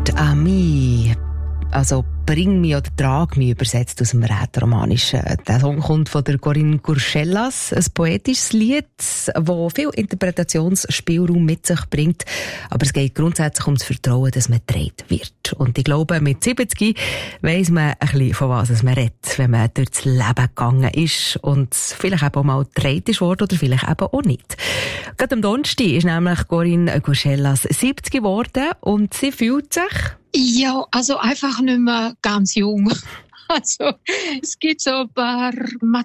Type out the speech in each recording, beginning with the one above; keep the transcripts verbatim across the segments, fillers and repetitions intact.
«Porte à mi», also «Bring mich» oder «Trag mich», übersetzt aus dem Rätoromanischen. Der Song kommt von der Corinne Curschellas, ein poetisches Lied, das viel Interpretationsspielraum mit sich bringt. Aber es geht grundsätzlich um das Vertrauen, dass man getragen wird. Und ich glaube, mit siebzig weiss man ein bisschen, von was man redet, wenn man durchs Leben gegangen ist und vielleicht eben auch mal getragen ist worden oder vielleicht eben auch nicht. Gerade am Donnerstag ist nämlich Corinne Curschellas siebzig geworden und sie fühlt sich... Ja, also einfach nicht mehr ganz jung. Also, es gibt so ein paar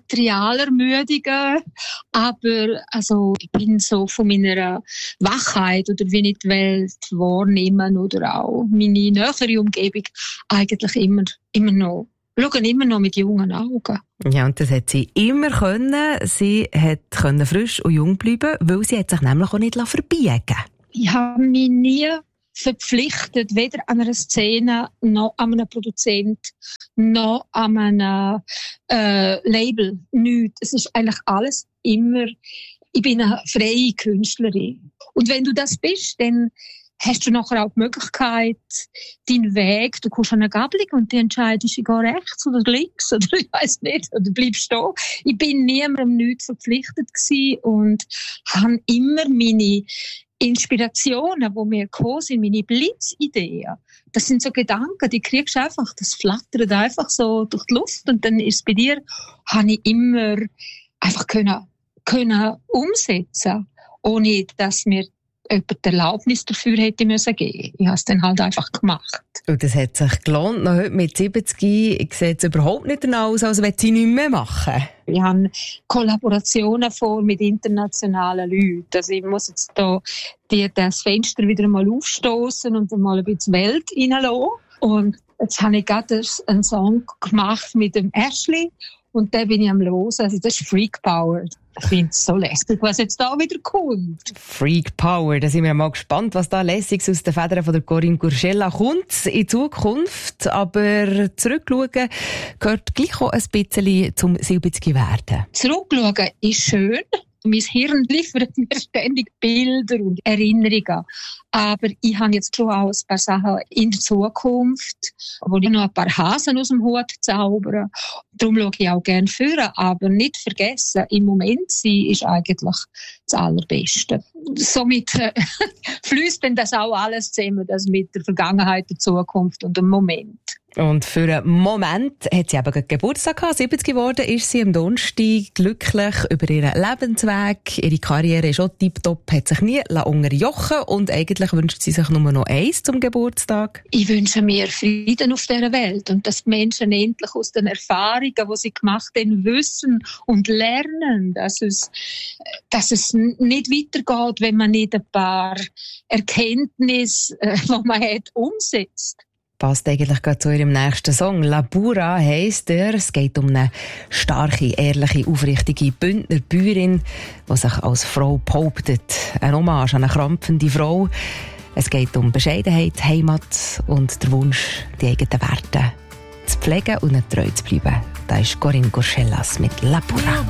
Materialermüdungen, aber also, ich bin so von meiner Wachheit oder wie ich die Welt wahrnehme oder auch meine nähere Umgebung eigentlich immer, immer noch, schauen immer noch mit jungen Augen. Ja, und das hat sie immer können. Sie hat können frisch und jung bleiben, weil sie hat sich nämlich auch nicht verbiegen. Ich habe mich nie verpflichtet, weder an einer Szene, noch an einem Produzent, noch an einem äh, Label. Nichts. Es ist eigentlich alles immer, ich bin eine freie Künstlerin. Und wenn du das bist, dann hast du nachher auch die Möglichkeit, deinen Weg, du kommst an eine Gabelung und du entscheidest, ich gehe rechts oder links oder ich weiss nicht, oder bleibst da. Ich bin niemandem nichts verpflichtet gewesen und habe immer meine Inspirationen, die mir gekommen sind, meine Blitzideen, das sind so Gedanken, die kriegst du einfach, das flattert einfach so durch die Luft und dann ist es bei dir, habe ich immer einfach können, können umsetzen, ohne dass mir jemand die Erlaubnis dafür hätte müssen geben. Ich habe es dann halt einfach gemacht. Und das hat sich gelohnt. Noch heute mit siebzig sieht es überhaupt nicht danach aus, als würde sie nichts mehr machen. Ich habe Kollaborationen vor mit internationalen Leuten. Also ich muss jetzt da die, das Fenster wieder mal aufstoßen und mal ein bisschen Welt reinlassen. Und jetzt habe ich gerade einen Song gemacht mit dem Ashley. Und den bin ich am Los. Also das ist Freak Power. Ich finde es so lässig, was jetzt da wieder kommt. Freak Power, da sind wir mal gespannt, was da Lässiges aus den Federn von der Corinne Curschellas kommt in Zukunft. Aber zurückschauen gehört gleich auch ein bisschen zum siebzig werden. Zurückschauen ist schön. Mein Hirn liefert mir ständig Bilder und Erinnerungen. Aber ich habe jetzt schon auch ein paar Sachen in der Zukunft, wo ich noch ein paar Hasen aus dem Hut zaubere. Darum schaue ich auch gerne vor. Aber nicht vergessen, im Moment sein ist eigentlich das Allerbeste. Somit äh, fließt denn das auch alles zusammen, das mit der Vergangenheit, der Zukunft und dem Moment. Und für einen Moment hat sie eben gerade Geburtstag gehabt. siebzig geworden ist sie am Donnerstag, glücklich über ihren Lebensweg. Ihre Karriere ist auch tipptopp, hat sich nie unterjochen und eigentlich wünscht sie sich nur noch eins zum Geburtstag. Ich wünsche mir Frieden auf dieser Welt und dass die Menschen endlich aus den Erfahrungen, die sie gemacht haben, wissen und lernen, dass es, dass es nicht weitergeht, wenn man nicht ein paar Erkenntnisse, die man hat, umsetzt. Passt eigentlich gerade zu ihrem nächsten Song. «Labura» heisst er. Es geht um eine starke, ehrliche, aufrichtige Bündner Bäuerin, die sich als Frau behauptet. Ein Hommage an eine krampfende Frau. Es geht um Bescheidenheit, Heimat und der Wunsch, die eigenen Werte zu pflegen und nicht treu zu bleiben. Da ist Corinne Curschellas mit «Labura».